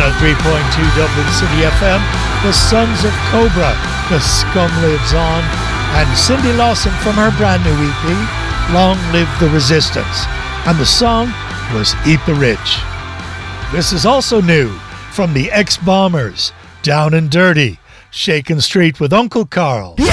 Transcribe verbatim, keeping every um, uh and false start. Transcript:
one oh three point two Dublin City F M, the Sons of Cobra, The Scum Lives On, and Cindy Lawson from her brand new E P, Long Live the Resistance. And the song was Eat the Rich. This is also new from the X-Bombers, Down and Dirty, Shakin' Street with Uncle Carl.